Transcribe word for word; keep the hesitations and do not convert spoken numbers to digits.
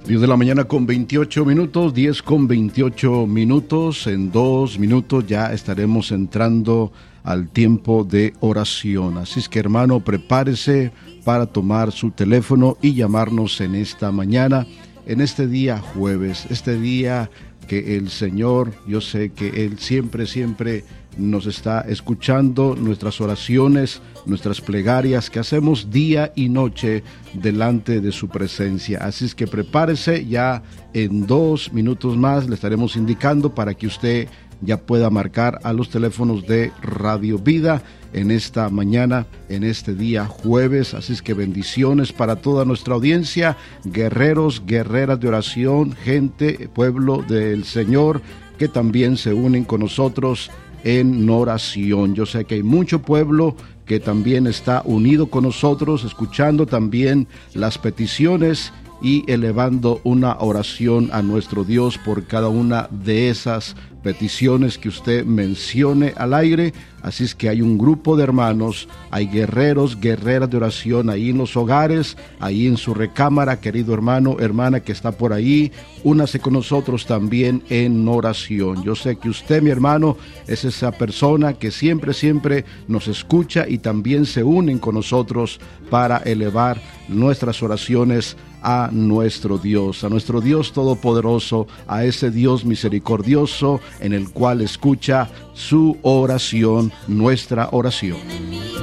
diez de la mañana con veintiocho minutos, diez con veintiocho minutos. En dos minutos ya estaremos entrando al tiempo de oración. Así es que, hermano, prepárese para tomar su teléfono y llamarnos en esta mañana, en este día jueves, este día que el Señor, yo sé que Él siempre, siempre nos está escuchando nuestras oraciones, nuestras plegarias que hacemos día y noche delante de su presencia. Así es que prepárese, ya en dos minutos más le estaremos indicando para que usted ya pueda marcar a los teléfonos de Radio Vida en esta mañana, en este día jueves. Así es que bendiciones para toda nuestra audiencia, guerreros, guerreras de oración, gente, pueblo del Señor, que también se unen con nosotros en oración. Yo sé que hay mucho pueblo que también está unido con nosotros, escuchando también las peticiones y elevando una oración a nuestro Dios por cada una de esas peticiones que usted mencione al aire. Así es que hay un grupo de hermanos, hay guerreros, guerreras de oración ahí en los hogares, ahí en su recámara, querido hermano, hermana que está por ahí, únase con nosotros también en oración. Yo sé que usted, mi hermano, es esa persona que siempre, siempre nos escucha y también se unen con nosotros para elevar nuestras oraciones a nuestro Dios, a nuestro Dios todopoderoso, a ese Dios misericordioso en el cual escucha su oración, nuestra oración.